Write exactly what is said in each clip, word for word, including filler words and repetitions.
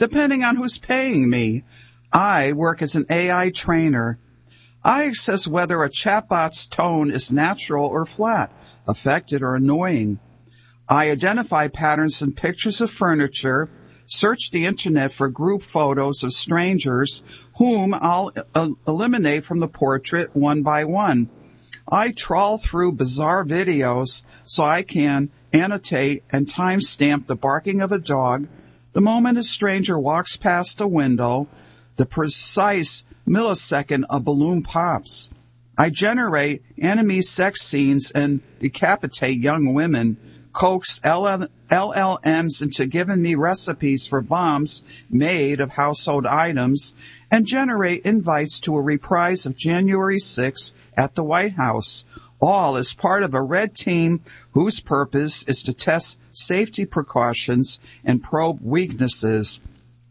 depending on who's paying me. I work as an A I trainer. I assess whether a chatbot's tone is natural or flat, affected or annoying. I identify patterns in pictures of furniture, search the internet for group photos of strangers whom I'll uh, eliminate from the portrait one by one. I trawl through bizarre videos so I can annotate and timestamp the barking of a dog, the moment a stranger walks past a window, the precise millisecond a balloon pops. I generate enemy sex scenes and decapitate young women, coax L L Ms into giving me recipes for bombs made of household items, and generate invites to a reprise of January sixth at the White House, all as part of a red team whose purpose is to test safety precautions and probe weaknesses.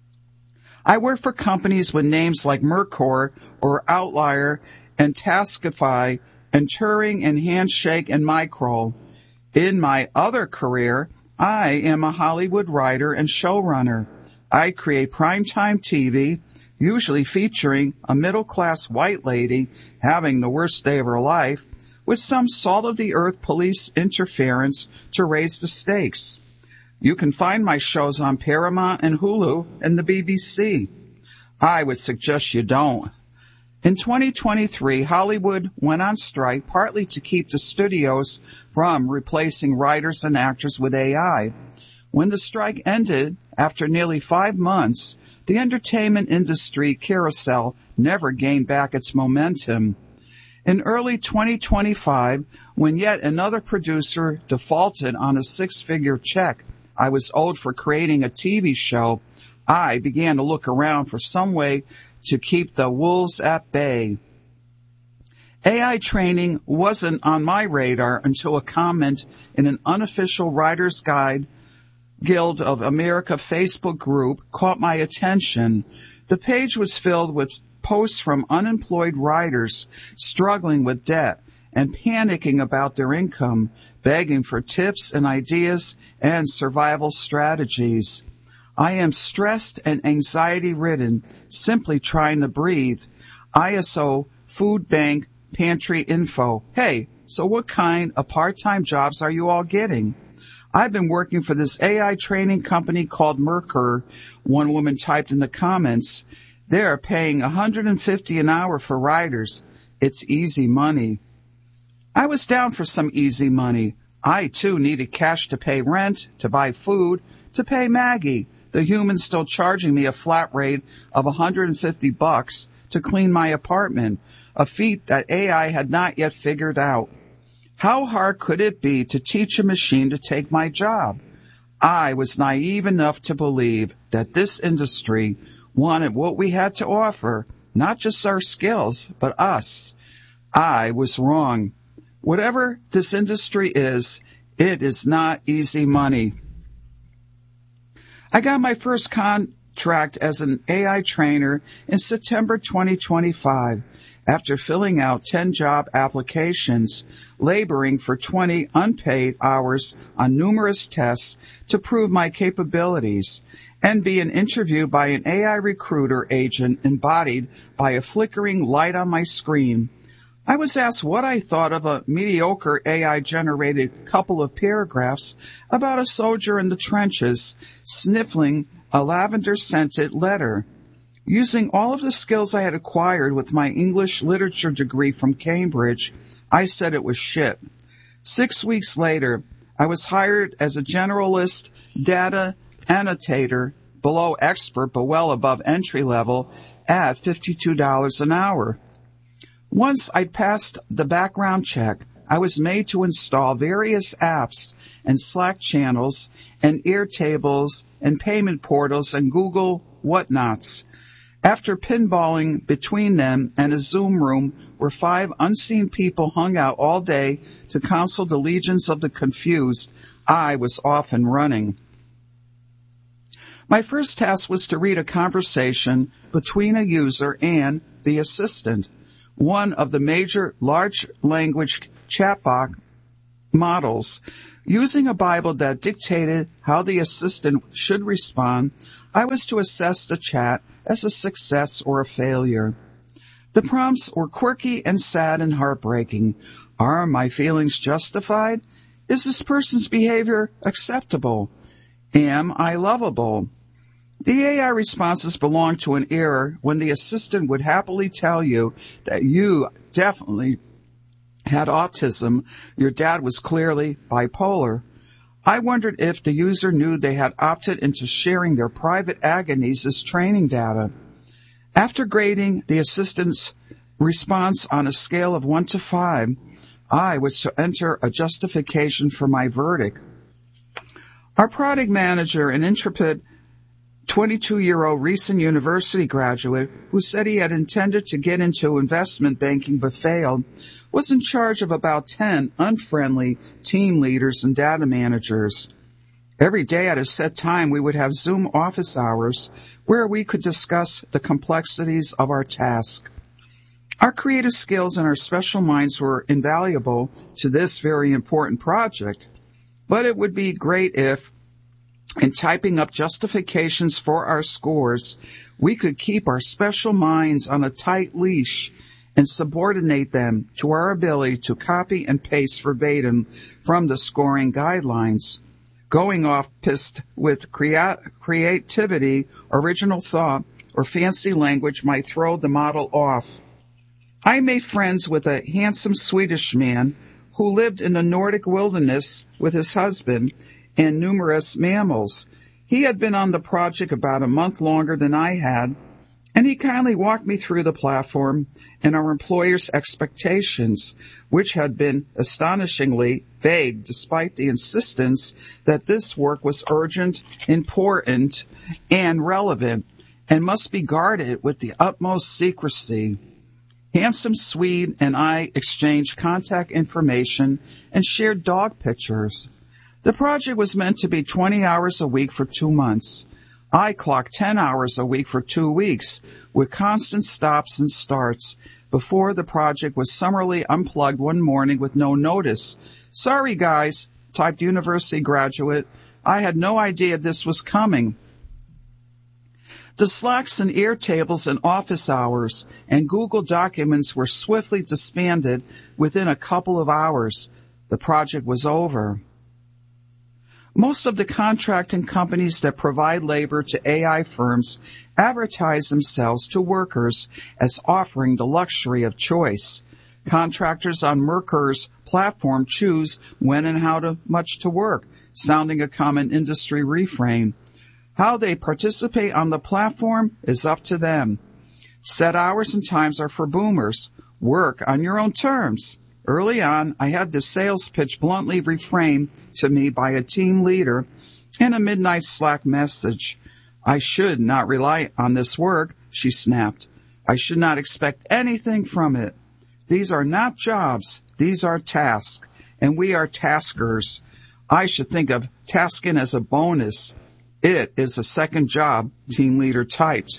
I work for companies with names like Mercor or Outlier and Taskify and Turing and Handshake and Micro. In my other career, I am a Hollywood writer and showrunner. I create primetime T V, usually featuring a middle-class white lady having the worst day of her life, with some salt-of-the-earth police interference to raise the stakes. You can find my shows on Paramount and Hulu and the B B C. I would suggest you don't. In twenty twenty-three, Hollywood went on strike partly to keep the studios from replacing writers and actors with A I. When the strike ended, after nearly five months, the entertainment industry carousel never gained back its momentum. In early twenty twenty-five, when yet another producer defaulted on a six-figure check I was owed for creating a T V show, I began to look around for some way to keep the wolves at bay. A I training wasn't on my radar until a comment in an unofficial Writer's Guide Guild of America Facebook group caught my attention. The page was filled with posts from unemployed writers struggling with debt and panicking about their income, begging for tips and ideas and survival strategies. I am stressed and anxiety-ridden, simply trying to breathe. I S O Food Bank Pantry Info. Hey, so what kind of part-time jobs are you all getting? I've been working for this A I training company called Mercor, one woman typed in the comments. They're paying one hundred fifty dollars an hour for writers. It's easy money. I was down for some easy money. I, too, needed cash to pay rent, to buy food, to pay Maggie, the human still charging me a flat rate of one hundred fifty bucks to clean my apartment, a feat that A I had not yet figured out. How hard could it be to teach a machine to take my job? I was naive enough to believe that this industry wanted what we had to offer, not just our skills, but us. I was wrong. Whatever this industry is, it is not easy money. I got my first contract as an A I trainer in September twenty twenty-five after filling out ten job applications, laboring for twenty unpaid hours on numerous tests to prove my capabilities, and being interviewed by an A I recruiter agent embodied by a flickering light on my screen. I was asked what I thought of a mediocre A I-generated couple of paragraphs about a soldier in the trenches sniffling a lavender-scented letter. Using all of the skills I had acquired with my English literature degree from Cambridge, I said it was shit. Six weeks later, I was hired as a generalist data annotator, below expert but well above entry level, at fifty-two dollars an hour. Once I'd passed the background check, I was made to install various apps and Slack channels and Airtables and payment portals and Google whatnots. After pinballing between them and a Zoom room where five unseen people hung out all day to counsel the legions of the confused, I was off and running. My first task was to read a conversation between a user and the assistant, one of the major large language chatbot models. Using a Bible that dictated how the assistant should respond, I was to assess the chat as a success or a failure. The prompts were quirky and sad and heartbreaking. Are my feelings justified? Is this person's behavior acceptable? Am I lovable? The A I responses belong to an era when the assistant would happily tell you that you definitely had autism, your dad was clearly bipolar. I wondered if the user knew they had opted into sharing their private agonies as training data. After grading the assistant's response on a scale of one to five, I was to enter a justification for my verdict. Our product manager, an intrepid twenty-two-year-old recent university graduate who said he had intended to get into investment banking but failed, was in charge of about ten unfriendly team leaders and data managers. Every day at a set time, we would have Zoom office hours where we could discuss the complexities of our task. Our creative skills and our special minds were invaluable to this very important project, but it would be great if, in typing up justifications for our scores, we could keep our special minds on a tight leash and subordinate them to our ability to copy and paste verbatim from the scoring guidelines. Going off-piste with crea- creativity, original thought, or fancy language might throw the model off. I made friends with a handsome Swedish man who lived in the Nordic wilderness with his husband and numerous mammals. He had been on the project about a month longer than I had, and he kindly walked me through the platform and our employer's expectations, which had been astonishingly vague despite the insistence that this work was urgent, important, and relevant, and must be guarded with the utmost secrecy. Handsome Swede and I exchanged contact information and shared dog pictures. The project was meant to be twenty hours a week for two months. I clocked ten hours a week for two weeks, with constant stops and starts, before the project was summarily unplugged one morning with no notice. Sorry, guys, typed university graduate. I had no idea this was coming. The Slacks and Airtables and office hours and Google Documents were swiftly disbanded within a couple of hours. The project was over. Most of the contracting companies that provide labor to A I firms advertise themselves to workers as offering the luxury of choice. Contractors on Mercer's platform choose when and how to, much to work, sounding a common industry refrain. How they participate on the platform is up to them. Set hours and times are for boomers. Work on your own terms. Early on, I had the sales pitch bluntly reframed to me by a team leader in a midnight Slack message. I should not rely on this work, she snapped. I should not expect anything from it. These are not jobs, these are tasks, and we are taskers. I should think of tasking as a bonus. It is a second job, team leader typed.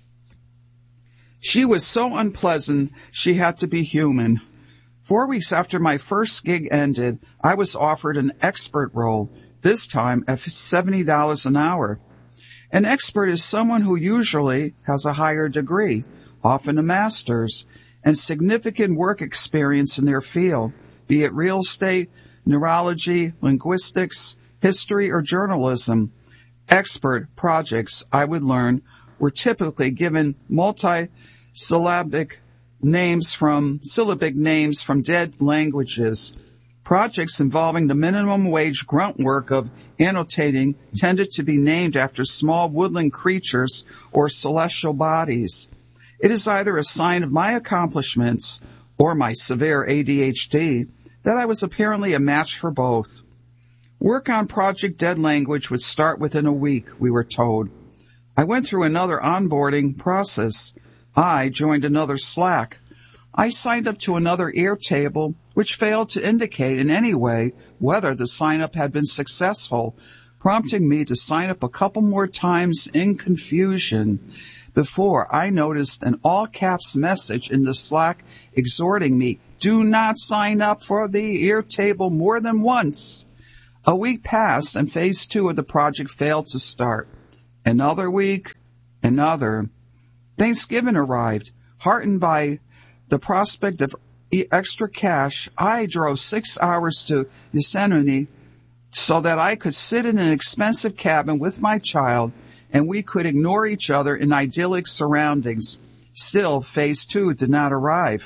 She was so unpleasant, she had to be human. Four weeks after my first gig ended, I was offered an expert role, this time at seventy dollars an hour. An expert is someone who usually has a higher degree, often a master's, and significant work experience in their field, be it real estate, neurology, linguistics, history, or journalism. Expert projects, I would learn, were typically given multi-syllabic names from syllabic names from dead languages. Projects involving the minimum wage grunt work of annotating tended to be named after small woodland creatures or celestial bodies. It is either a sign of my accomplishments or my severe A D H D that I was apparently a match for both. Work on Project Dead Language would start within a week, we were told. I went through another onboarding process. I joined another Slack. I signed up to another Airtable, which failed to indicate in any way whether the sign-up had been successful, prompting me to sign up a couple more times in confusion. before I noticed an all-caps message in the Slack exhorting me, do not sign up for the Airtable more than once. A week passed and phase two of the project failed to start. Another week, another. Thanksgiving arrived. Heartened by the prospect of extra cash, I drove six hours to Yosemite so that I could sit in an expensive cabin with my child and we could ignore each other in idyllic surroundings. Still, phase two did not arrive.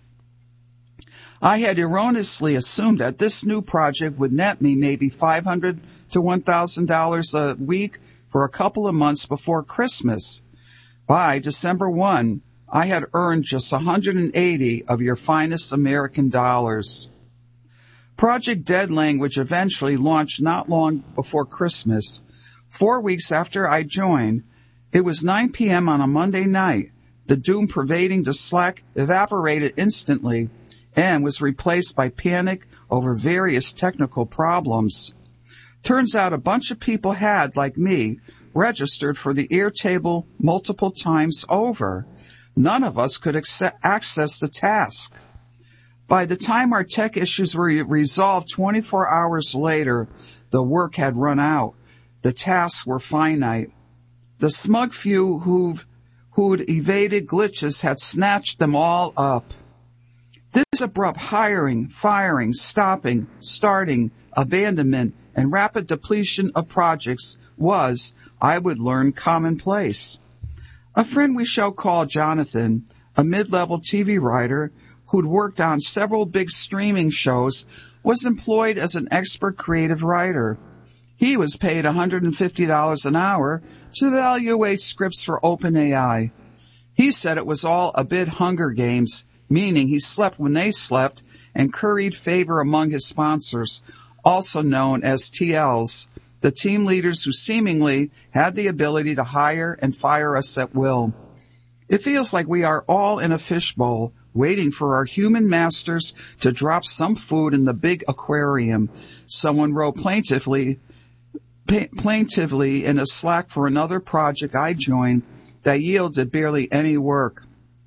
I had erroneously assumed that this new project would net me maybe five hundred to one thousand dollars a week for a couple of months before Christmas. By December first, I had earned just one hundred eighty of your finest American dollars. Project Dead Language eventually launched not long before Christmas. Four weeks after I joined, it was nine p.m. on a Monday night. The doom pervading the Slack evaporated instantly and was replaced by panic over various technical problems. Turns out a bunch of people had, like me, registered for the Airtable multiple times over. None of us could access the task. By the time our tech issues were resolved twenty-four hours later, the work had run out. The tasks were finite. The smug few who've, who'd evaded glitches had snatched them all up. This abrupt hiring, firing, stopping, starting, abandonment, and rapid depletion of projects was, I would learn, commonplace. A friend we shall call Jonathan, a mid-level T V writer who'd worked on several big streaming shows, was employed as an expert creative writer. He was paid one hundred fifty dollars an hour to evaluate scripts for OpenAI. He said it was all a bit Hunger Games, meaning he slept when they slept and curried favor among his sponsors, also known as T Ls, the team leaders who seemingly had the ability to hire and fire us at will. It feels like we are all in a fishbowl, waiting for our human masters to drop some food in the big aquarium. Someone wrote plaintively, plaintively in a Slack for another project I joined that yielded barely any work.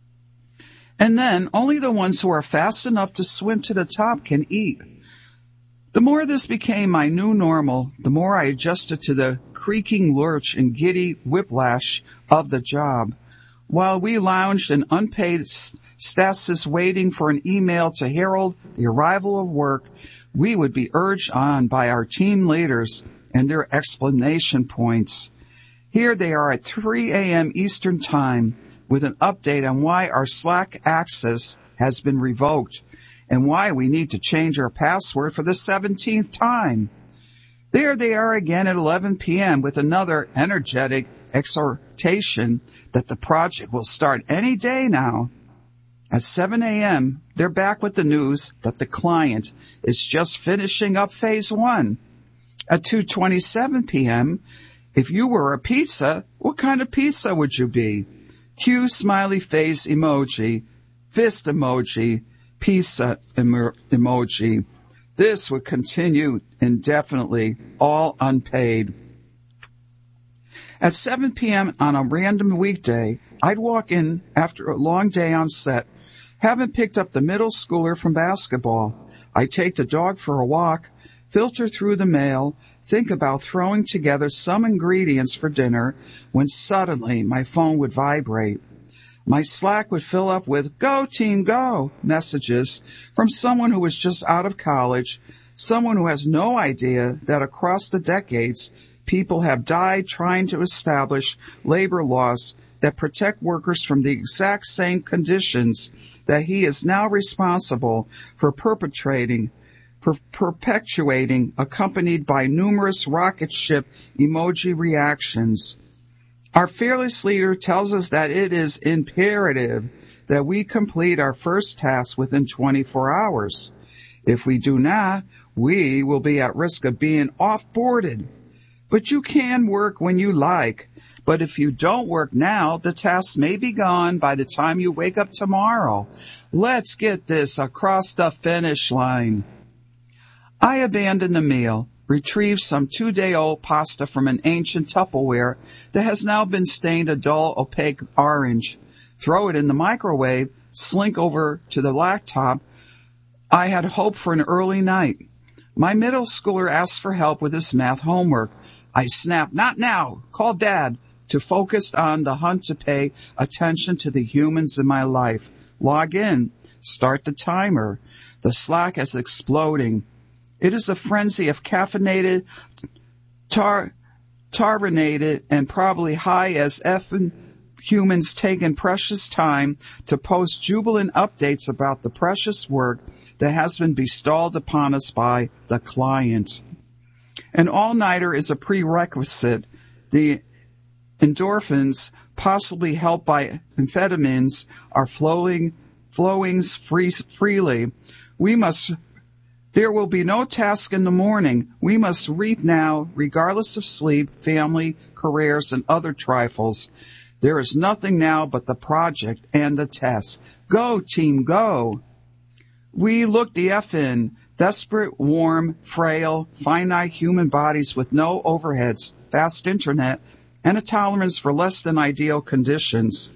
And then only the ones who are fast enough to swim to the top can eat. The more this became my new normal, the more I adjusted to the creaking lurch and giddy whiplash of the job. While we lounged in unpaid stasis waiting for an email to herald the arrival of work, we would be urged on by our team leaders and their explanation points. Here they are at three a.m. Eastern Time with an update on why our Slack access has been revoked and why we need to change our password for the seventeenth time. There they are again at eleven p.m. with another energetic exhortation that the project will start any day now. At seven a.m., they're back with the news that the client is just finishing up phase one. At two twenty-seven p.m., if you were a pizza, what kind of pizza would you be? Cue smiley face emoji, fist emoji, pizza emo- emoji. This would continue indefinitely, all unpaid. At seven p.m. on a random weekday, I'd walk in after a long day on set, having picked up the middle schooler from basketball. I'd take the dog for a walk, filter through the mail, think about throwing together some ingredients for dinner, when suddenly my phone would vibrate. My Slack would fill up with "Go team, go" messages from someone who was just out of college, someone who has no idea that across the decades, people have died trying to establish labor laws that protect workers from the exact same conditions that he is now responsible for perpetrating, for perpetuating, accompanied by numerous rocket ship emoji reactions. Our fearless leader tells us that it is imperative that we complete our first task within twenty-four hours. If we do not, we will be at risk of being off-boarded. But you can work when you like. But if you don't work now, the task may be gone by the time you wake up tomorrow. Let's get this across the finish line. I abandoned the meal, retrieve some two-day-old pasta from an ancient Tupperware that has now been stained a dull, opaque orange, throw it in the microwave, slink over to the laptop. I had hoped for an early night. My middle schooler asked for help with his math homework. I snapped, "Not now, call Dad," to focus on the hunt to pay attention to the humans in my life. Log in, start the timer. The Slack is exploding. It is a frenzy of caffeinated, tar, tarvinated, and probably high as effing humans taking precious time to post jubilant updates about the precious work that has been bestowed upon us by the client. An all-nighter is a prerequisite. The endorphins, possibly helped by amphetamines, are flowing, flowing free, freely. We must, there will be no task in the morning. We must reap now, regardless of sleep, family, careers, and other trifles. There is nothing now but the project and the test. Go, team, go. We look the F in, desperate, warm, frail, finite human bodies with no overheads, fast internet, and a tolerance for less than ideal conditions.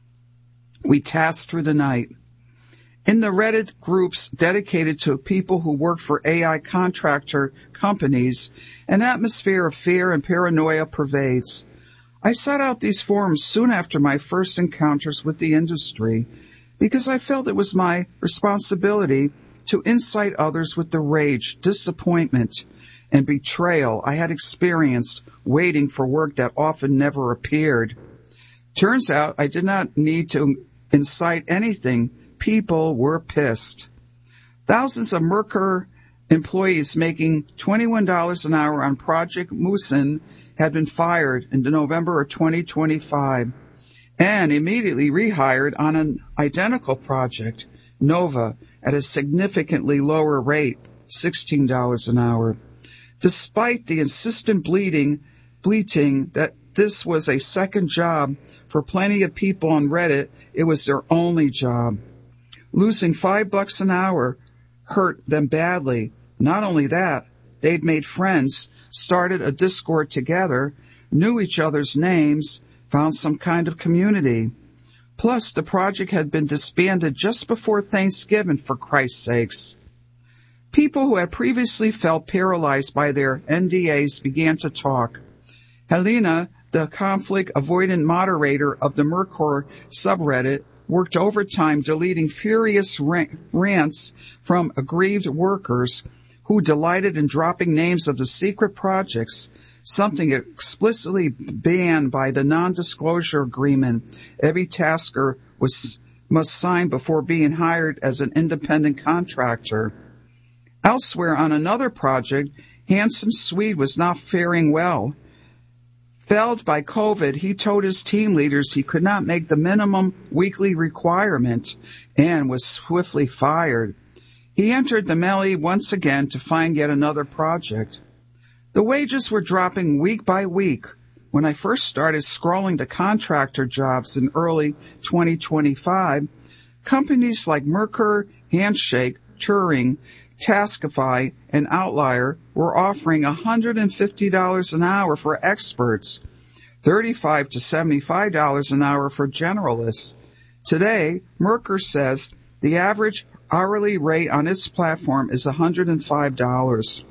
We task through the night. In the Reddit groups dedicated to people who work for A I contractor companies, an atmosphere of fear and paranoia pervades. I sought out these forums soon after my first encounters with the industry because I felt it was my responsibility to incite others with the rage, disappointment, and betrayal I had experienced waiting for work that often never appeared. Turns out I did not need to incite anything. People were pissed. Thousands of Merkur employees making twenty-one dollars an hour on Project Musin had been fired in November of twenty twenty-five and immediately rehired on an identical project, Nova, at a significantly lower rate, sixteen dollars an hour. Despite the insistent bleeding, bleating that this was a second job for plenty of people on Reddit, it was their only job. Losing five bucks an hour hurt them badly. Not only that, they'd made friends, started a Discord together, knew each other's names, found some kind of community. Plus, the project had been disbanded just before Thanksgiving, for Christ's sakes. People who had previously felt paralyzed by their N D As began to talk. Helena, the conflict-avoidant moderator of the Merkur subreddit, worked overtime deleting furious rants from aggrieved workers who delighted in dropping names of the secret projects, something explicitly banned by the non-disclosure agreement every tasker was, must sign before being hired as an independent contractor. Elsewhere on another project, Handsome Swede was not faring well. Felled by COVID, he told his team leaders he could not make the minimum weekly requirement and was swiftly fired. He entered the melee once again to find yet another project. The wages were dropping week by week. When I first started scrolling the contractor jobs in early twenty twenty-five, companies like Merkur, Handshake, Turing, Taskify, and Outlier were offering one hundred fifty dollars an hour for experts, thirty-five to seventy-five dollars an hour for generalists. Today, Merkur says the average hourly rate on its platform is one hundred five dollars.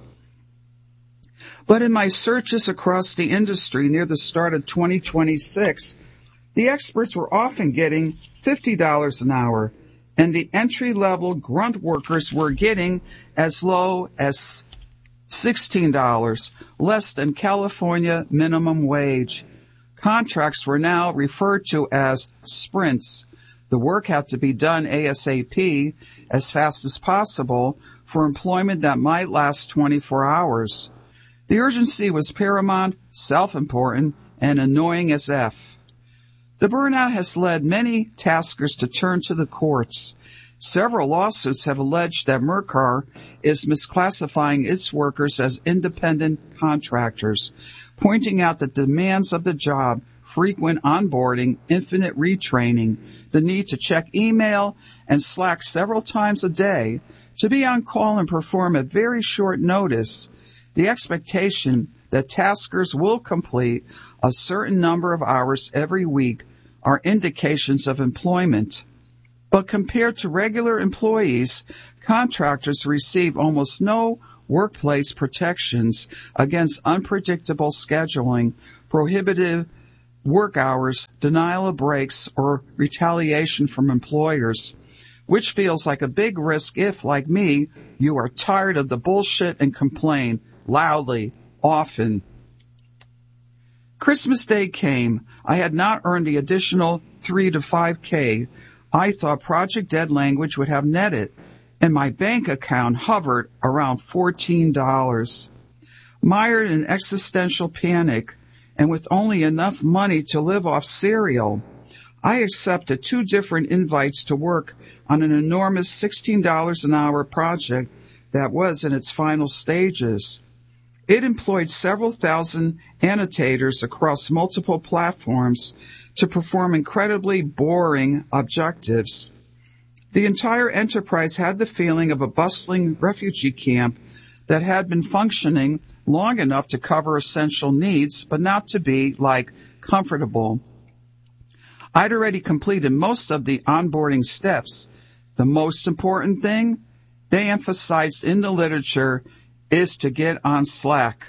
But in my searches across the industry near the start of twenty twenty-six, the experts were often getting fifty dollars an hour, and the entry-level grunt workers were getting as low as sixteen dollars, less than California minimum wage. Contracts were now referred to as sprints. The work had to be done ASAP, as fast as possible, for employment that might last twenty-four hours. The urgency was paramount, self-important, and annoying as F. The burnout has led many taskers to turn to the courts. Several lawsuits have alleged that Merkur is misclassifying its workers as independent contractors, pointing out the demands of the job, frequent onboarding, infinite retraining, the need to check email and Slack several times a day, to be on call and perform at very short notice. The expectation that taskers will complete a certain number of hours every week are indications of employment. But compared to regular employees, contractors receive almost no workplace protections against unpredictable scheduling, prohibitive work hours, denial of breaks, or retaliation from employers, which feels like a big risk if, like me, you are tired of the bullshit and complain loudly, often. Christmas Day came. I had not earned the additional three to five K I thought Project Dead Language would have netted, and my bank account hovered around fourteen dollars. Mired in existential panic, and with only enough money to live off cereal, I accepted two different invites to work on an enormous sixteen dollars an hour project that was in its final stages. It employed several thousand annotators across multiple platforms to perform incredibly boring objectives. The entire enterprise had the feeling of a bustling refugee camp that had been functioning long enough to cover essential needs, but not to be, like, comfortable. I'd already completed most of the onboarding steps. The most important thing, they emphasized in the literature, is to get on Slack.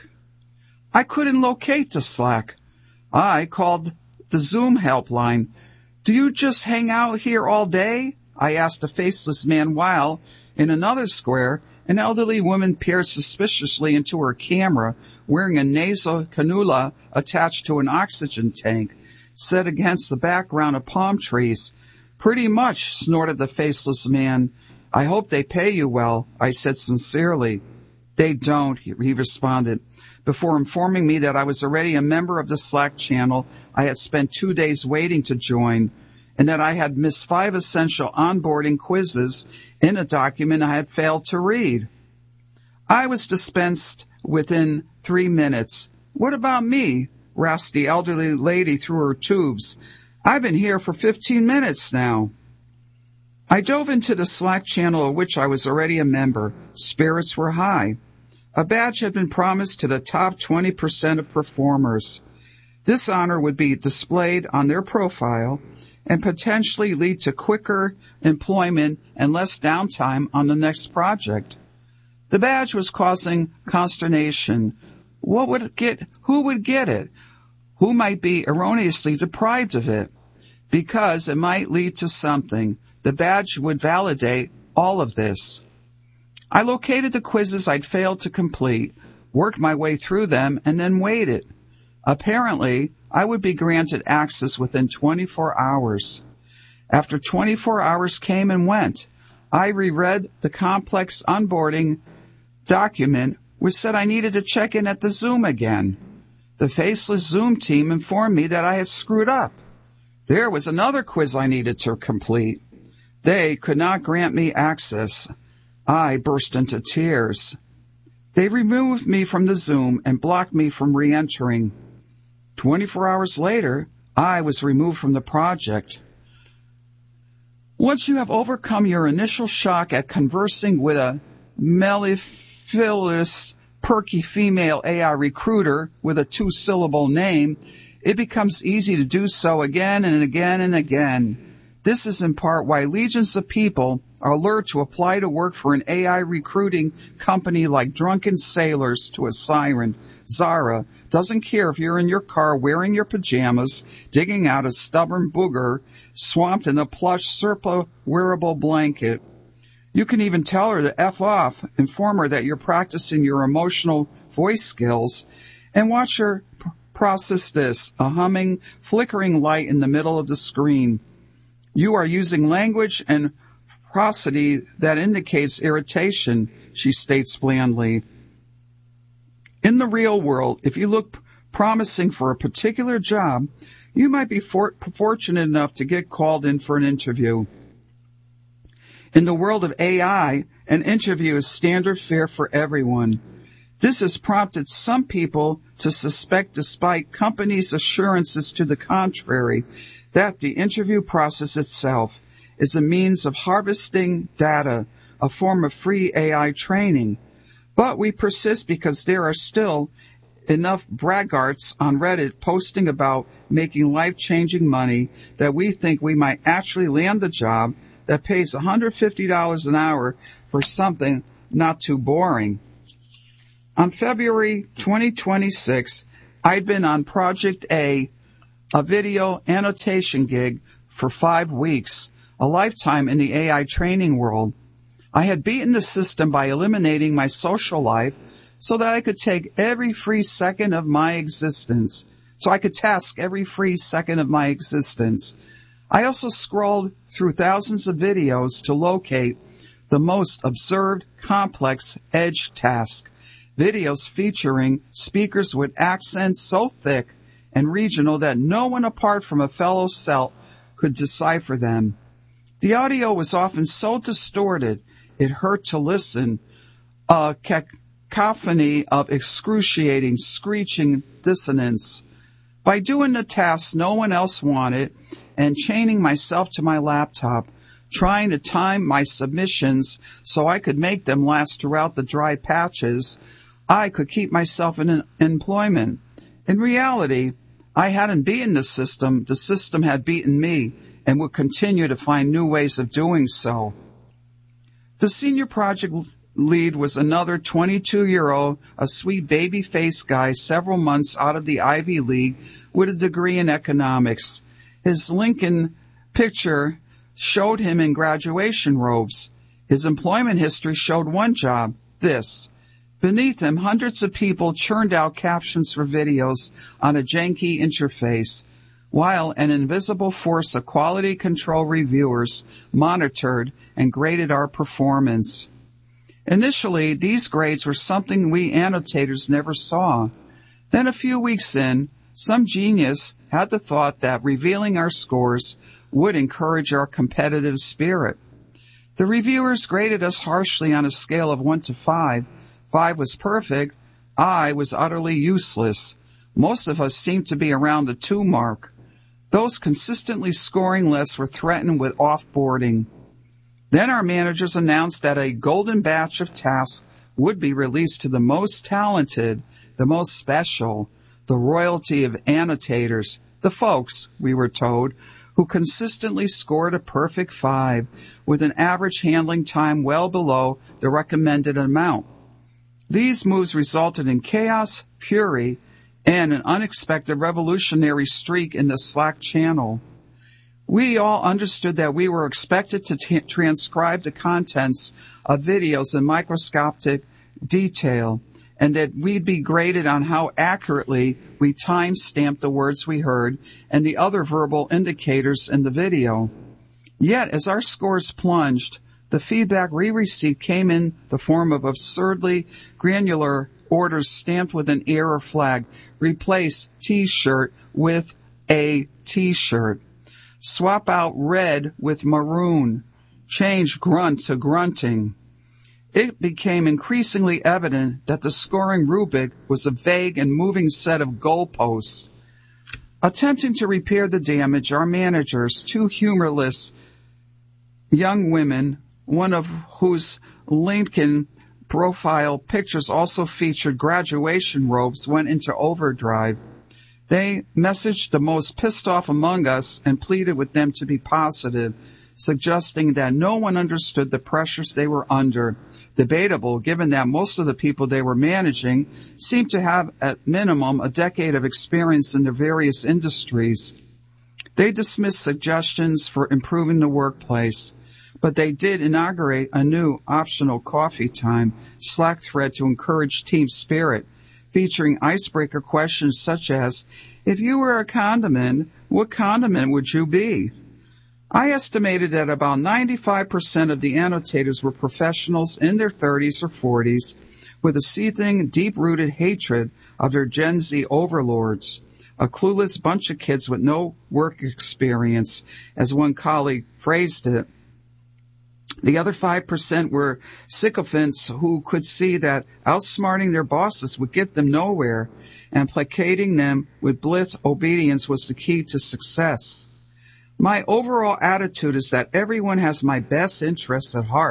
I couldn't locate the Slack. I called the Zoom helpline. Do you just hang out here all day? I asked a faceless man while, in another square, an elderly woman peered suspiciously into her camera, wearing a nasal cannula attached to an oxygen tank, set against the background of palm trees. Pretty much, snorted the faceless man. I hope they pay you well, I said sincerely. They don't, he responded, before informing me that I was already a member of the Slack channel I had spent two days waiting to join, and that I had missed five essential onboarding quizzes in a document I had failed to read. I was dispensed within three minutes. What about me? Rasped the elderly lady through her tubes. I've been here for fifteen minutes now. I dove into the Slack channel of which I was already a member. Spirits were high. A badge had been promised to the top twenty percent of performers. This honor would be displayed on their profile and potentially lead to quicker employment and less downtime on the next project. The badge was causing consternation. What would it get? Who would get it? Who might be erroneously deprived of it? Because it might lead to something. The badge would validate all of this. I located the quizzes I'd failed to complete, worked my way through them, and then waited. Apparently, I would be granted access within twenty-four hours. After twenty-four hours came and went, I reread the complex onboarding document, which said I needed to check in at the Zoom again. The faceless Zoom team informed me that I had screwed up. There was another quiz I needed to complete. They could not grant me access. I burst into tears. They removed me from the Zoom and blocked me from re-entering. Twenty-four hours later, I was removed from the project. Once you have overcome your initial shock at conversing with a mellifluous, perky female A I recruiter with a two-syllable name, it becomes easy to do so again and again and again. This is in part why legions of people are lured to apply to work for an A I recruiting company like Drunken Sailors to a Siren. Zara doesn't care if you're in your car wearing your pajamas, digging out a stubborn booger, swamped in a plush Serpa wearable blanket. You can even tell her to F off, inform her that you're practicing your emotional voice skills, and watch her p- process this, a humming, flickering light in the middle of the screen. You are using language and prosody that indicates irritation, she states blandly. In the real world, if you look p- promising for a particular job, you might be for- fortunate enough to get called in for an interview. In the world of A I, an interview is standard fare for everyone. This has prompted some people to suspect, despite companies' assurances to the contrary, that the interview process itself is a means of harvesting data, a form of free A I training. But we persist because there are still enough braggarts on Reddit posting about making life-changing money that we think we might actually land the job that pays one hundred fifty dollars an hour for something not too boring. On February twenty twenty-six, I'd been on Project A, a video annotation gig, for five weeks, a lifetime in the A I training world. I had beaten the system by eliminating my social life so that I could take every free second of my existence, so I could task every free second of my existence. I also scrolled through thousands of videos to locate the most absurd, complex edge task. Videos featuring speakers with accents so thick and regional that no one apart from a fellow Celt could decipher them. The audio was often so distorted it hurt to listen, a cacophony of excruciating, screeching dissonance. By doing the tasks no one else wanted and chaining myself to my laptop, trying to time my submissions so I could make them last throughout the dry patches, I could keep myself in employment. In reality, I hadn't beaten the system, the system had beaten me, and would continue to find new ways of doing so. The senior project lead was another twenty-two-year-old, a sweet baby-faced guy several months out of the Ivy League with a degree in economics. His Lincoln picture showed him in graduation robes. His employment history showed one job, this. Beneath him, hundreds of people churned out captions for videos on a janky interface, while an invisible force of quality control reviewers monitored and graded our performance. Initially, these grades were something we annotators never saw. Then a few weeks in, some genius had the thought that revealing our scores would encourage our competitive spirit. The reviewers graded us harshly on a scale of one to five. Five was perfect. I was utterly useless. Most of us seemed to be around the two mark. Those consistently scoring less were threatened with offboarding. Then our managers announced that a golden batch of tasks would be released to the most talented, the most special, the royalty of annotators, the folks, we were told, who consistently scored a perfect five with an average handling time well below the recommended amount. These moves resulted in chaos, fury, and an unexpected revolutionary streak in the Slack channel. We all understood that we were expected to t- transcribe the contents of videos in microscopic detail, and that we'd be graded on how accurately we time-stamped the words we heard and the other verbal indicators in the video. Yet, as our scores plunged, the feedback we received came in the form of absurdly granular orders stamped with an error flag. Replace T-shirt with a T-shirt. Swap out red with maroon. Change grunt to grunting. It became increasingly evident that the scoring rubric was a vague and moving set of goalposts. Attempting to repair the damage, our managers, two humorless young women, one of whose LinkedIn profile pictures also featured graduation robes, went into overdrive. They messaged the most pissed off among us and pleaded with them to be positive, suggesting that no one understood the pressures they were under. Debatable, given that most of the people they were managing seemed to have, at minimum, a decade of experience in their various industries. They dismissed suggestions for improving the workplace, but they did inaugurate a new optional coffee time Slack thread to encourage team spirit, featuring icebreaker questions such as, if you were a condiment, what condiment would you be? I estimated that about ninety-five percent of the annotators were professionals in their thirties or forties with a seething, deep-rooted hatred of their Gen Z overlords, a clueless bunch of kids with no work experience, as one colleague phrased it. The other five percent were sycophants who could see that outsmarting their bosses would get them nowhere, and placating them with blithe obedience was the key to success. My overall attitude is that everyone has my best interests at heart.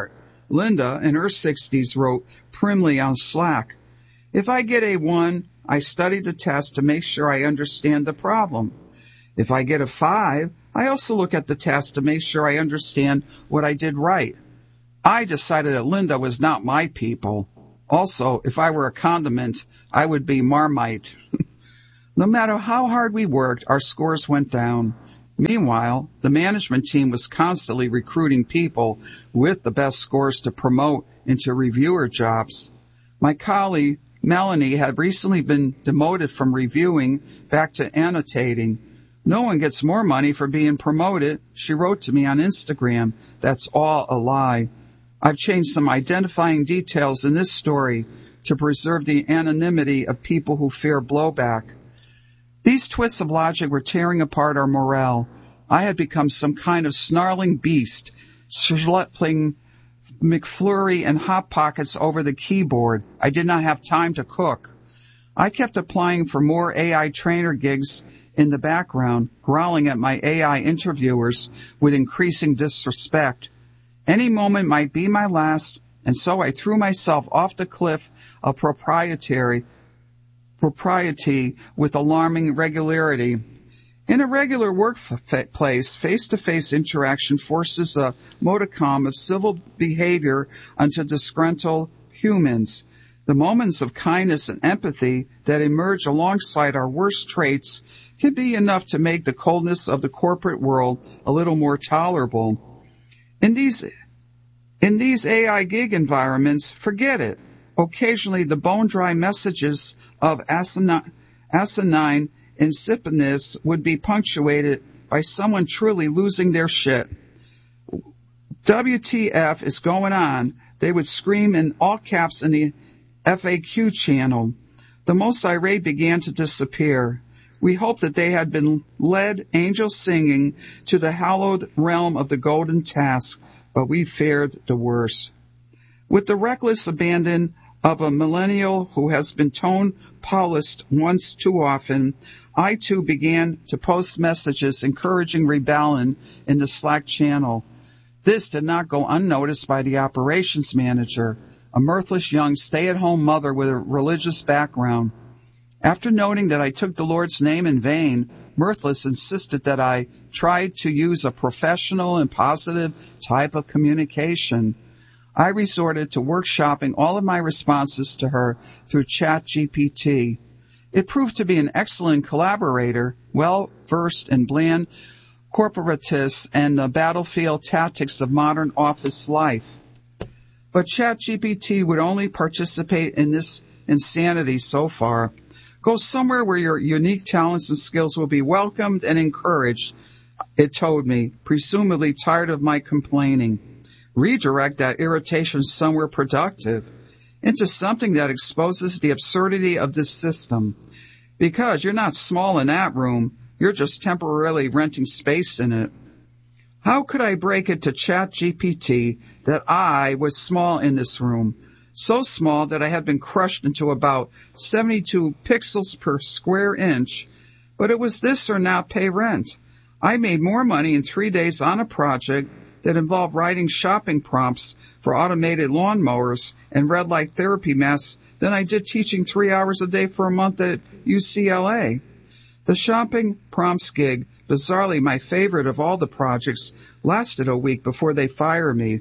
Linda, in her sixties, wrote primly on Slack, "If I get a one, I study the test to make sure I understand the problem. If I get a five, I also look at the test to make sure I understand what I did right." I decided that Linda was not my people. Also, if I were a condiment, I would be Marmite. No matter how hard we worked, our scores went down. Meanwhile, the management team was constantly recruiting people with the best scores to promote into reviewer jobs. My colleague, Melanie, had recently been demoted from reviewing back to annotating. "No one gets more money for being promoted," she wrote to me on Instagram. That's all a lie. I've changed some identifying details in this story to preserve the anonymity of people who fear blowback. These twists of logic were tearing apart our morale. I had become some kind of snarling beast, schlepping McFlurry and Hot Pockets over the keyboard. I did not have time to cook. I kept applying for more A I trainer gigs in the background, growling at my A I interviewers with increasing disrespect. Any moment might be my last, and so I threw myself off the cliff of proprietary propriety with alarming regularity. In a regular workplace, face-to-face interaction forces a modicum of civil behavior onto disgruntled humans. The moments of kindness and empathy that emerge alongside our worst traits can be enough to make the coldness of the corporate world a little more tolerable. In these, in these A I gig environments, forget it. Occasionally, the bone-dry messages of asinine, asinine insipidness would be punctuated by someone truly losing their shit. "W T F is going on?" they would scream in all caps in the F A Q channel. The most irate began to disappear. We hoped that they had been led, angels singing, to the hallowed realm of the golden task, but we feared the worst. With the reckless abandon of a millennial who has been tone-polished once too often, I too began to post messages encouraging rebellion in the Slack channel. This did not go unnoticed by the operations manager, a mirthless young stay-at-home mother with a religious background. After noting that I took the Lord's name in vain, Mirthless insisted that I tried to use a professional and positive type of communication. I resorted to workshopping all of my responses to her through ChatGPT. It proved to be an excellent collaborator, well-versed in bland corporatists and the battlefield tactics of modern office life. But ChatGPT would only participate in this insanity so far. Go somewhere where your unique talents and skills will be welcomed and encouraged, it told me, presumably tired of my complaining. Redirect that irritation somewhere productive, into something that exposes the absurdity of this system. Because you're not small in that room, you're just temporarily renting space in it. How could I break it to ChatGPT that I was small in this room? So small that I had been crushed into about seventy-two pixels per square inch. But it was this or not pay rent. I made more money in three days on a project that involved writing shopping prompts for automated lawnmowers and red light therapy masks than I did teaching three hours a day for a month at U C L A. The shopping prompts gig, bizarrely my favorite of all the projects, lasted a week before they fired me.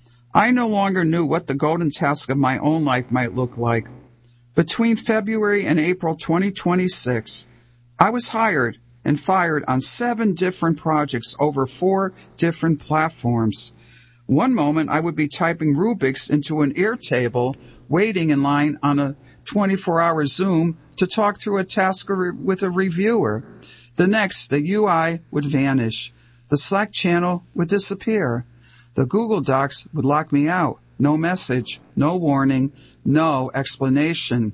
I no longer knew what the golden task of my own life might look like. Between February and April twenty twenty-six, I was hired and fired on seven different projects over four different platforms. One moment I would be typing Rubik's into an Airtable, waiting in line on a twenty-four hour Zoom to talk through a task with a reviewer. The next, the U I would vanish. The Slack channel would disappear. The Google Docs would lock me out. No message, no warning, no explanation.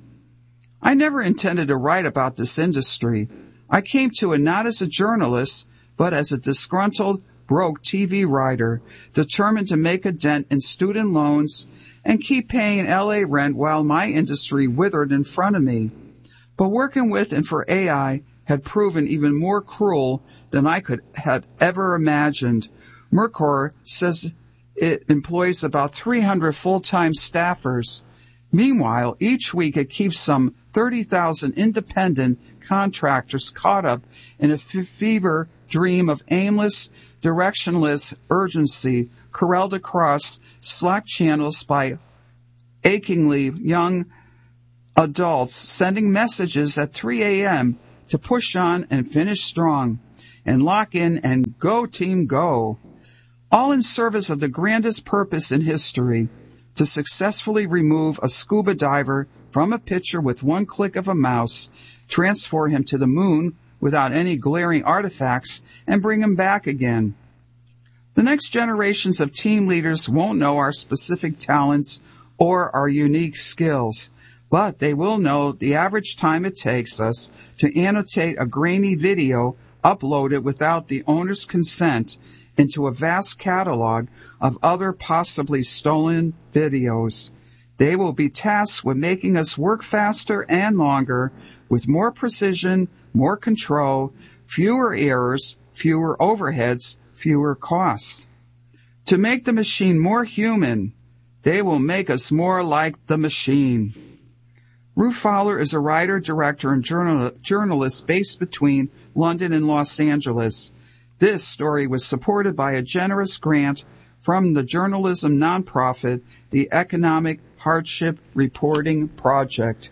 I never intended to write about this industry. I came to it not as a journalist, but as a disgruntled, broke T V writer, determined to make a dent in student loans and keep paying L A rent while my industry withered in front of me. But working with and for A I had proven even more cruel than I could have ever imagined. Mercor says it employs about three hundred full-time staffers. Meanwhile, each week it keeps some thirty thousand independent contractors caught up in a f- fever dream of aimless, directionless urgency corralled across Slack channels by achingly young adults sending messages at three a.m. to push on and finish strong and lock in and go team go, all in service of the grandest purpose in history, to successfully remove a scuba diver from a picture with one click of a mouse, transfer him to the moon without any glaring artifacts, and bring him back again. The next generations of team leaders won't know our specific talents or our unique skills, but they will know the average time it takes us to annotate a grainy video uploaded without the owner's consent into a vast catalog of other possibly stolen videos. They will be tasked with making us work faster and longer, with more precision, more control, fewer errors, fewer overheads, fewer costs. To make the machine more human, they will make us more like the machine. Ruth Fowler is a writer, director, and journal- journalist based between London and Los Angeles. This story was supported by a generous grant from the journalism nonprofit, the Economic Hardship Reporting Project.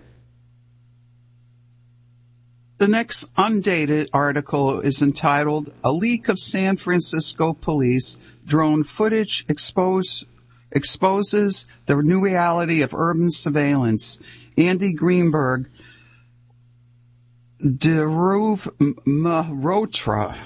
The next undated article is entitled, "A Leak of San Francisco Police Drone Footage Expose, Exposes the New Reality of Urban Surveillance." Andy Greenberg, Dhruv Malhotra.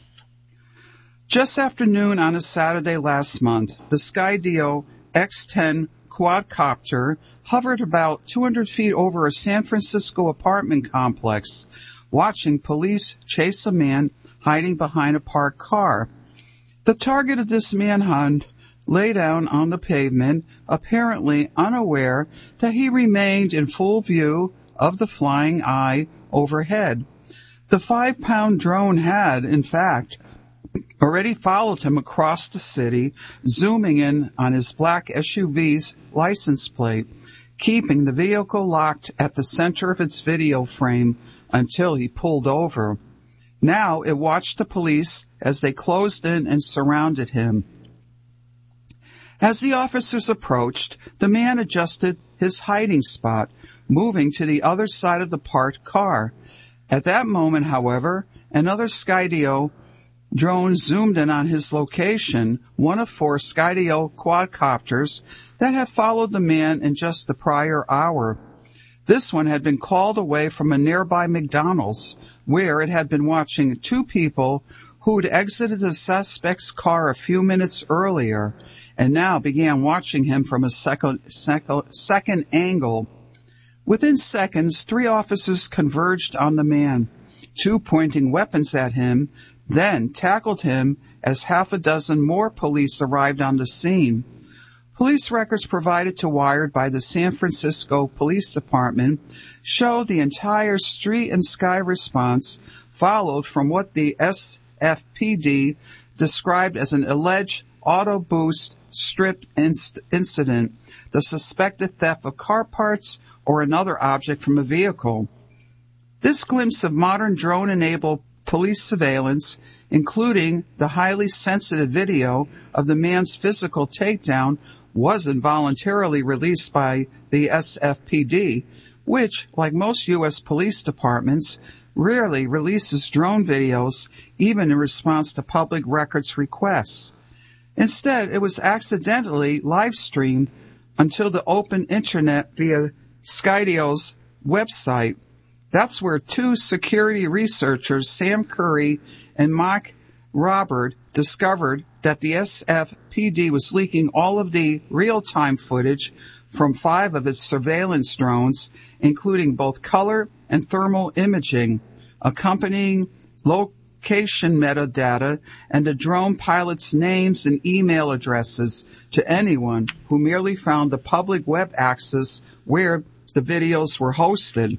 Just after noon on a Saturday last month, the Skydio X ten quadcopter hovered about two hundred feet over a San Francisco apartment complex, watching police chase a man hiding behind a parked car. The target of this manhunt lay down on the pavement, apparently unaware that he remained in full view of the flying eye overhead. The five-pound drone had, in fact, already followed him across the city, zooming in on his black S U V's license plate, keeping the vehicle locked at the center of its video frame until he pulled over. Now it watched the police as they closed in and surrounded him. As the officers approached, the man adjusted his hiding spot, moving to the other side of the parked car. At that moment, however, another Skydio drone zoomed in on his location, one of four Skydio quadcopters that had followed the man in just the prior hour. This one had been called away from a nearby McDonald's, where it had been watching two people who'd exited the suspect's car a few minutes earlier, and now began watching him from a second, second, second angle. Within seconds, three officers converged on the man, two pointing weapons at him, then tackled him as half a dozen more police arrived on the scene. Police records provided to Wired by the San Francisco Police Department show the entire street and sky response followed from what the S F P D described as an alleged auto boost strip inst- incident, the suspected theft of car parts or another object from a vehicle. This glimpse of modern drone-enabled police surveillance, including the highly sensitive video of the man's physical takedown, wasn't voluntarily released by the S F P D, which, like most U S police departments, rarely releases drone videos, even in response to public records requests. Instead, it was accidentally live-streamed until the open internet via Skydio's website. That's where two security researchers, Sam Curry and Mike Robert, discovered that the S F P D was leaking all of the real-time footage from five of its surveillance drones, including both color and thermal imaging, accompanying location metadata, and the drone pilots' names and email addresses to anyone who merely found the public web access where the videos were hosted.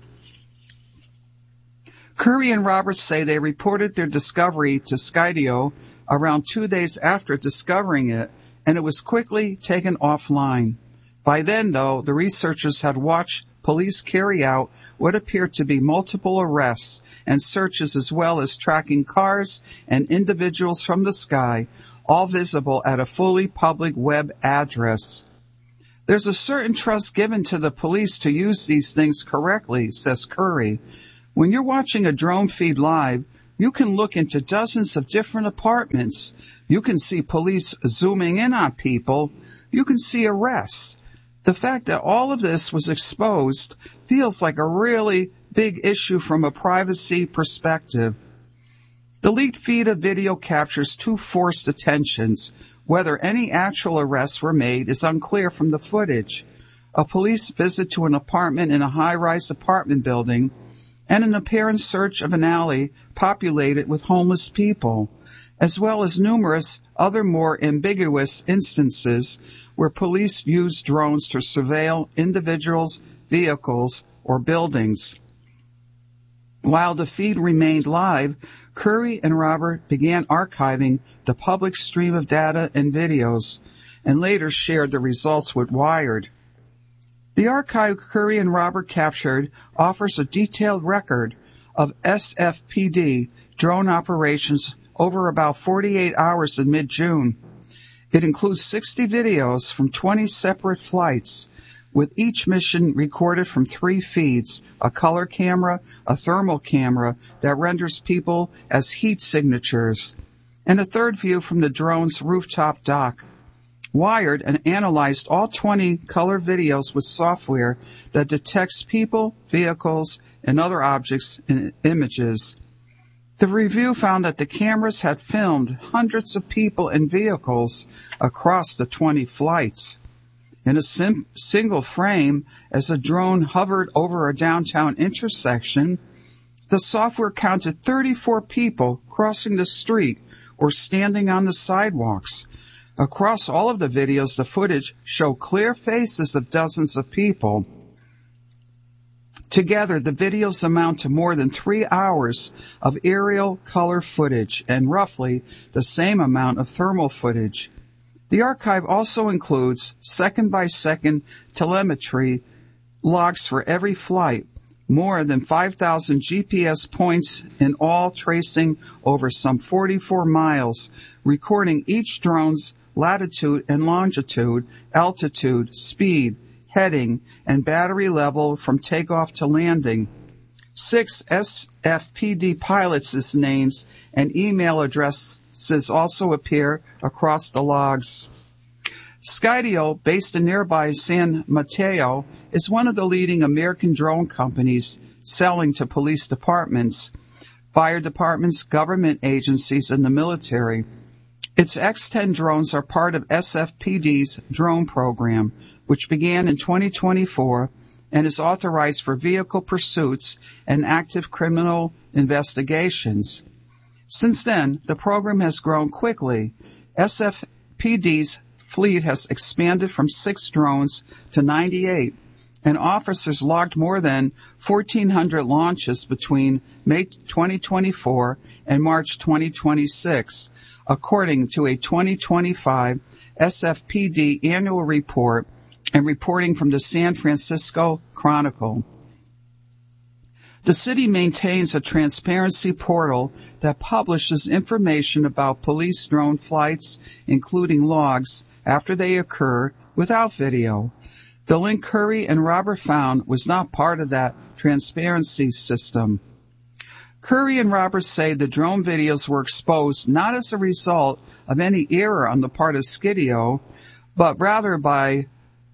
Curry and Roberts say they reported their discovery to Skydio around two days after discovering it, and it was quickly taken offline. By then, though, the researchers had watched police carry out what appeared to be multiple arrests and searches, as well as tracking cars and individuals from the sky, all visible at a fully public web address. There's a certain trust given to the police to use these things correctly, says Curry. When you're watching a drone feed live, you can look into dozens of different apartments. You can see police zooming in on people. You can see arrests. The fact that all of this was exposed feels like a really big issue from a privacy perspective. The leaked feed of video captures two forced detentions. Whether any actual arrests were made is unclear from the footage. A police visit to an apartment in a high-rise apartment building, and an apparent search of an alley populated with homeless people, as well as numerous other more ambiguous instances where police use drones to surveil individuals, vehicles, or buildings. While the feed remained live, Curry and Robert began archiving the public stream of data and videos, and later shared the results with Wired. The archive Curry and Robert captured offers a detailed record of S F P D drone operations over about forty-eight hours in mid-June. It includes sixty videos from twenty separate flights, with each mission recorded from three feeds, a color camera, a thermal camera that renders people as heat signatures, and a third view from the drone's rooftop dock. Wired and analyzed all twenty color videos with software that detects people, vehicles, and other objects in images. The review found that the cameras had filmed hundreds of people and vehicles across the twenty flights. In a sim- single frame, as a drone hovered over a downtown intersection, the software counted thirty-four people crossing the street or standing on the sidewalks. Across all of the videos, the footage showed clear faces of dozens of people. Together, the videos amount to more than three hours of aerial color footage and roughly the same amount of thermal footage. The archive also includes second-by-second telemetry logs for every flight, more than five thousand G P S points in all, tracing over some forty-four miles, recording each drone's latitude and longitude, altitude, speed, heading, and battery level from takeoff to landing. Six S F P D pilots' names and email addresses also appear across the logs. Skydio, based in nearby San Mateo, is one of the leading American drone companies selling to police departments, fire departments, government agencies, and the military. Its X ten drones are part of S F P D's drone program, which began in twenty twenty-four and is authorized for vehicle pursuits and active criminal investigations. Since then, the program has grown quickly. S F P D's fleet has expanded from six drones to ninety-eight, and officers logged more than fourteen hundred launches between May twenty twenty-four and March twenty twenty-six, according to a twenty twenty-five S F P D annual report and reporting from the San Francisco Chronicle. The city maintains a transparency portal that publishes information about police drone flights, including logs, after they occur, without video. The link Curry and Robert found was not part of that transparency system. Curry and Robert say the drone videos were exposed not as a result of any error on the part of Skydio, but rather by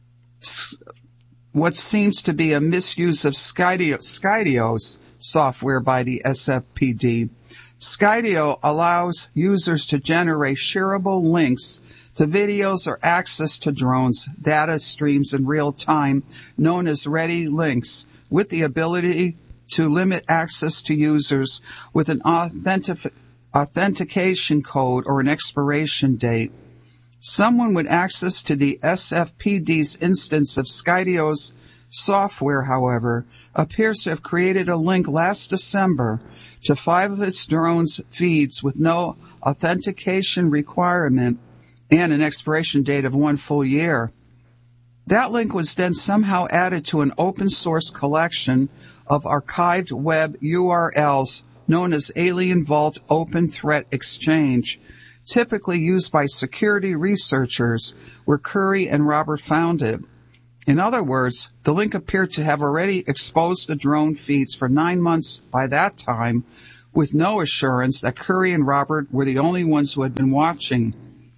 what seems to be a misuse of Skydio, Skydio's software by the S F P D. Skydio allows users to generate shareable links to videos or access to drones, data streams in real time, known as ready links, with the ability to limit access to users with an authentic- authentication code or an expiration date. Someone with access to the S F P D's instance of Skydio's software, however, appears to have created a link last December to five of its drones' feeds with no authentication requirement and an expiration date of one full year. That link was then somehow added to an open source collection of archived web U R Ls known as Alien Vault Open Threat Exchange, typically used by security researchers, where Curry and Robert found it. In other words, the link appeared to have already exposed the drone feeds for nine months by that time, with no assurance that Curry and Robert were the only ones who had been watching.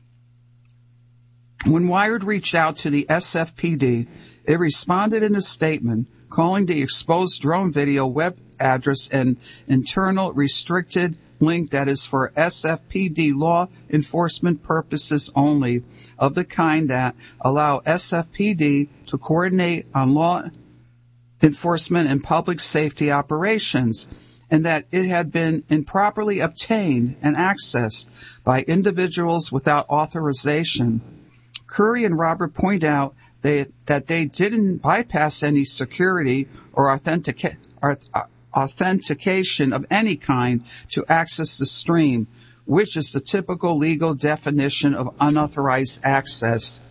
When Wired reached out to the S F P D, it responded in a statement calling the exposed drone video web address an internal restricted link that is for S F P D law enforcement purposes only, of the kind that allow S F P D to coordinate on law enforcement and public safety operations, and that it had been improperly obtained and accessed by individuals without authorization. Curry and Robert point out they, that they didn't bypass any security or authentica- or, uh, authentication of any kind to access the stream, which is the typical legal definition of unauthorized access.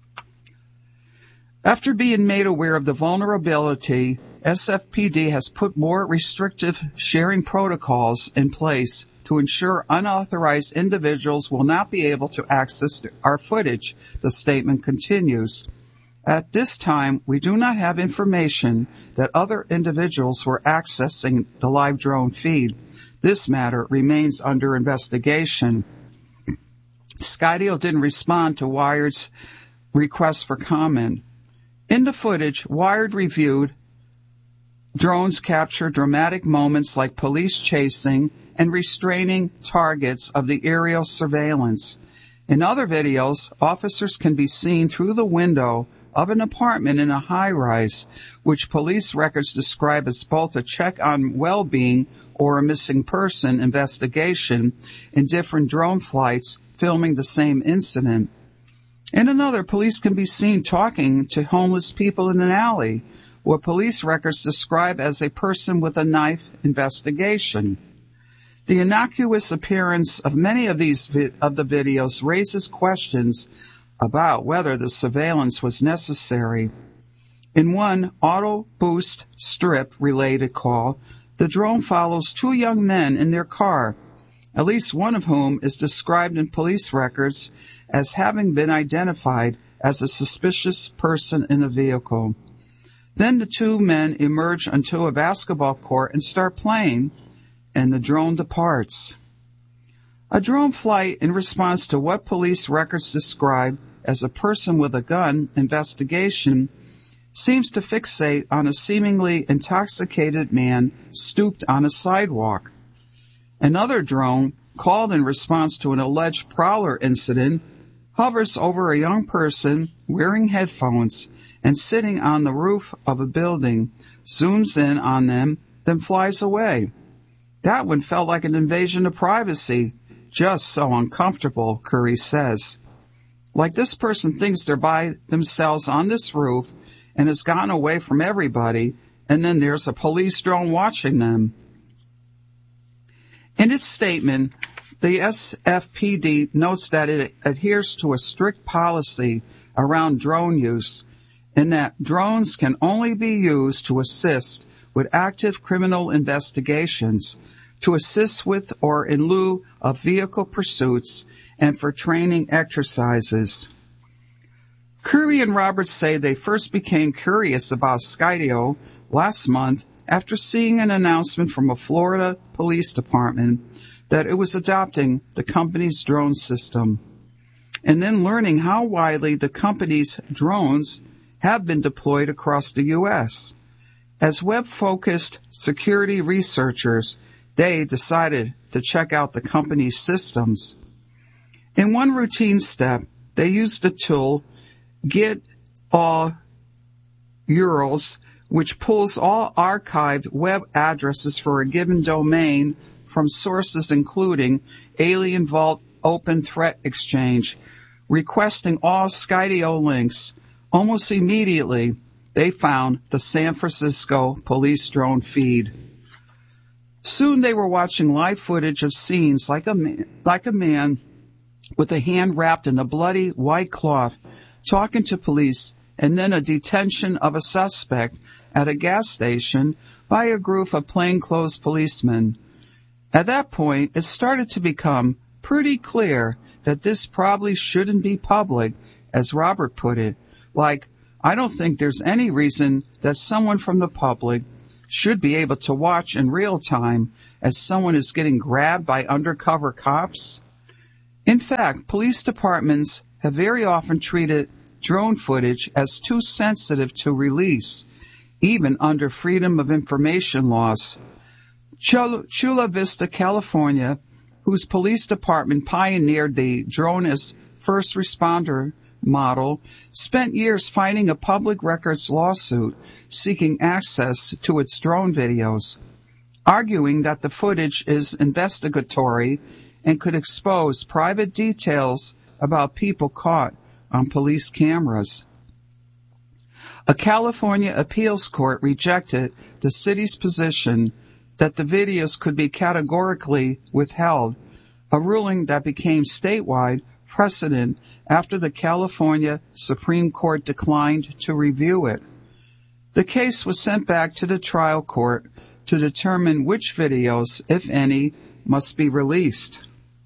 After being made aware of the vulnerability, S F P D has put more restrictive sharing protocols in place to ensure unauthorized individuals will not be able to access our footage, the statement continues. At this time, we do not have information that other individuals were accessing the live drone feed. This matter remains under investigation. Skydio didn't respond to Wired's request for comment. In the footage, Wired reviewed drones capture dramatic moments like police chasing and restraining targets of the aerial surveillance. In other videos, officers can be seen through the window of an apartment in a high-rise, which police records describe as both a check on well-being or a missing person investigation in different drone flights filming the same incident. In another, police can be seen talking to homeless people in an alley, what police records describe as a person with a knife investigation. The innocuous appearance of many of these vi- of the videos raises questions about whether the surveillance was necessary. In one Auto Boost Strip-related call, the drone follows two young men in their car, at least one of whom is described in police records as having been identified as a suspicious person in the vehicle. Then the two men emerge onto a basketball court and start playing, and the drone departs. A drone flight in response to what police records describe as a person with a gun investigation seems to fixate on a seemingly intoxicated man stooped on a sidewalk. Another drone, called in response to an alleged prowler incident, hovers over a young person wearing headphones and sitting on the roof of a building, zooms in on them, then flies away. That one felt like an invasion of privacy, just so uncomfortable, Curry says. Like this person thinks they're by themselves on this roof and has gotten away from everybody, and then there's a police drone watching them. In its statement, the S F P D notes that it adheres to a strict policy around drone use, and that drones can only be used to assist with active criminal investigations, to assist with or in lieu of vehicle pursuits, and for training exercises. Curry and Roberts say they first became curious about Skydio last month after seeing an announcement from a Florida police department that it was adopting the company's drone system, and then learning how widely the company's drones have been deployed across the U S. As web-focused security researchers, they decided to check out the company's systems. In one routine step, they used the tool Get All U R Ls, which pulls all archived web addresses for a given domain from sources including Alien Vault Open Threat Exchange, requesting all Skydio links. Almost immediately, they found the San Francisco police drone feed. Soon they were watching live footage of scenes like a man, like a man with a hand wrapped in a bloody white cloth, talking to police, and then a detention of a suspect at a gas station by a group of plainclothes policemen. At that point, it started to become pretty clear that this probably shouldn't be public, as Robert put it. Like, I don't think there's any reason that someone from the public should be able to watch in real time as someone is getting grabbed by undercover cops. In fact, police departments have very often treated drone footage as too sensitive to release, even under Freedom of Information laws. Chula Vista, California, whose police department pioneered the drone as first responder model, spent years fighting a public records lawsuit seeking access to its drone videos, arguing that the footage is investigatory and could expose private details about people caught on police cameras. A California appeals court rejected the city's position that the videos could be categorically withheld, a ruling that became statewide precedent after the California Supreme Court declined to review it. The case was sent back to the trial court to determine which videos, if any, must be released.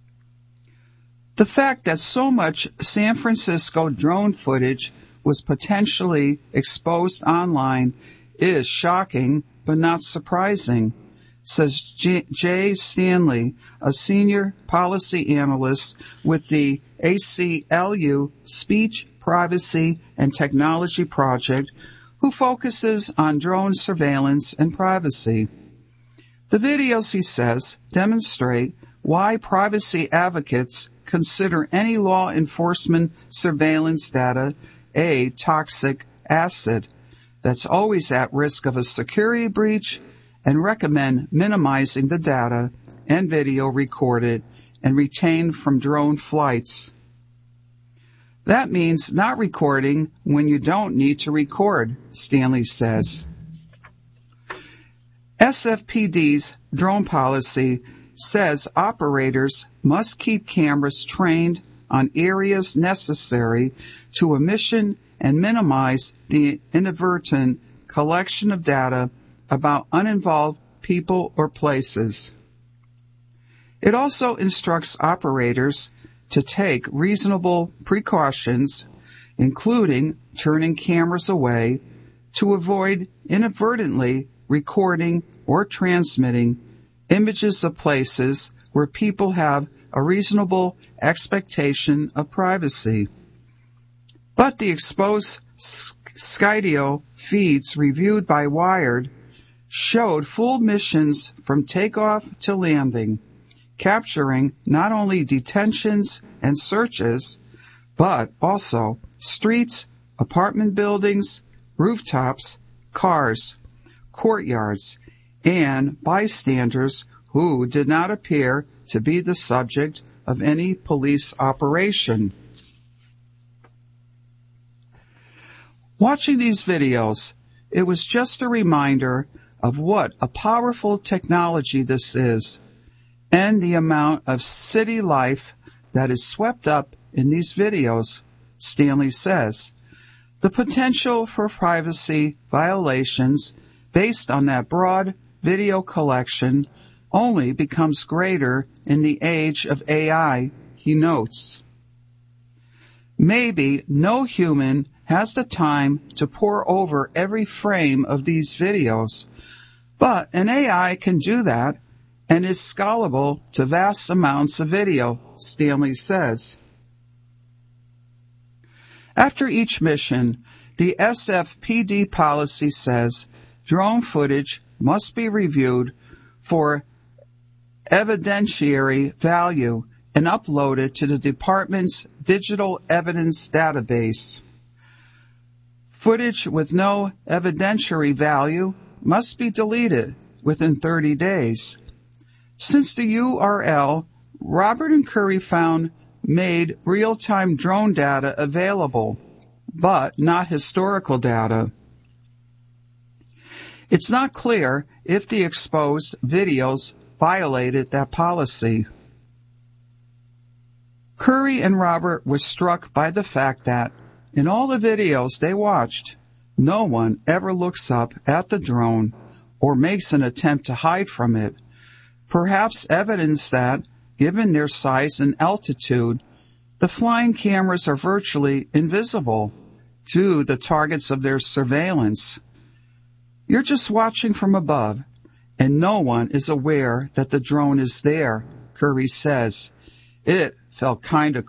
The fact that so much San Francisco drone footage was potentially exposed online is shocking but not surprising, says J- Jay Stanley, a senior policy analyst with the A C L U Speech, Privacy, and Technology Project, who focuses on drone surveillance and privacy. The videos, he says, demonstrate why privacy advocates consider any law enforcement surveillance data a toxic asset that's always at risk of a security breach, and recommend minimizing the data and video recorded and retained from drone flights. That means not recording when you don't need to record, Stanley says. S F P D's drone policy says operators must keep cameras trained on areas necessary to emission and minimize the inadvertent collection of data about uninvolved people or places. It also instructs operators to take reasonable precautions, including turning cameras away, to avoid inadvertently recording or transmitting images of places where people have a reasonable expectation of privacy. But the exposed Skydio feeds reviewed by Wired showed full missions from takeoff to landing, capturing not only detentions and searches, but also streets, apartment buildings, rooftops, cars, courtyards, and bystanders who did not appear to be the subject of any police operation. Watching these videos, it was just a reminder of what a powerful technology this is, and the amount of city life that is swept up in these videos, Stanley says. The potential for privacy violations based on that broad video collection only becomes greater in the age of A I, he notes. Maybe no human has the time to pore over every frame of these videos, but an A I can do that and is scalable to vast amounts of video, Stanley says. After each mission, the S F P D policy says drone footage must be reviewed for evidentiary value and uploaded to the department's digital evidence database. Footage with no evidentiary value must be deleted within thirty days. Since the U R L Robert and Curry found made real-time drone data available, but not historical data, it's not clear if the exposed videos violated that policy. Curry and Robert were struck by the fact that in all the videos they watched, no one ever looks up at the drone or makes an attempt to hide from it, perhaps evidence that, given their size and altitude, the flying cameras are virtually invisible to the targets of their surveillance. You're just watching from above, and no one is aware that the drone is there, Curry says. It felt kind of